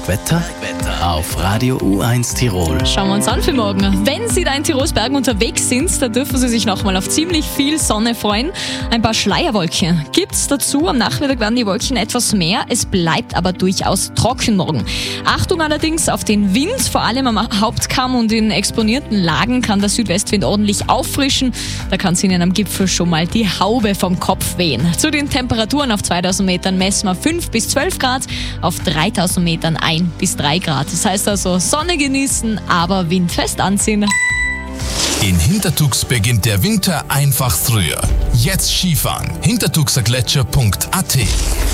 Wetter auf Radio U1 Tirol. Schauen wir uns an für morgen. Wenn Sie da in Tirols Bergen unterwegs sind, da dürfen Sie sich nochmal auf ziemlich viel Sonne freuen. Ein paar Schleierwolken gibt's dazu. Am Nachmittag werden die Wolken etwas mehr. Es bleibt aber durchaus trocken morgen. Achtung allerdings auf den Wind. Vor allem am Hauptkamm und in exponierten Lagen kann der Südwestwind ordentlich auffrischen. Da kann es Ihnen am Gipfel schon mal die Haube vom Kopf wehen. Zu den Temperaturen auf 2000 Metern messen wir 5 bis 12 Grad, auf 3000 Metern 1 bis 3 Grad. Das heißt also Sonne genießen, aber windfest anziehen. In Hintertux beginnt der Winter einfach früher. Jetzt Skifahren. hintertuxergletscher.at